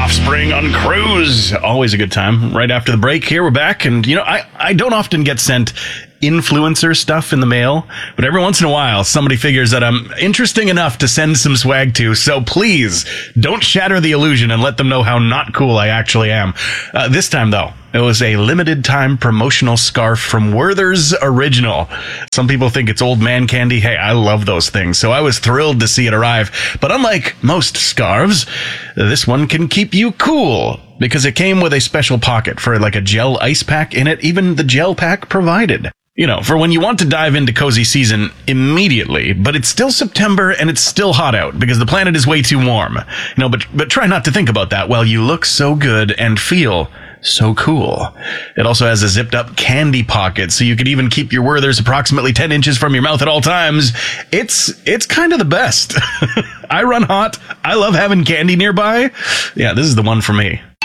Offspring on Cruise. Always a good time. Right after the break, here we're back. And, I don't often get sent influencer stuff in the mail, but every once in a while, somebody figures that I'm interesting enough to send some swag to. So please, don't shatter the illusion and let them know how not cool I actually am. This time, though, it was a limited time promotional scarf from Werther's Original. Some people think it's old man candy. Hey, I love those things, so I was thrilled to see it arrive. But unlike most scarves, this one can keep you cool, because it came with a special pocket for like a gel ice pack in it, even the gel pack provided. For when you want to dive into cozy season immediately, but it's still September and it's still hot out because the planet is way too warm. But try not to think about that while you look so good and feel so cool. It also has a zipped up candy pocket, so you could even keep your Werther's approximately 10 inches from your mouth at all times. It's kind of the best. I run hot. I love having candy nearby. Yeah, this is the one for me.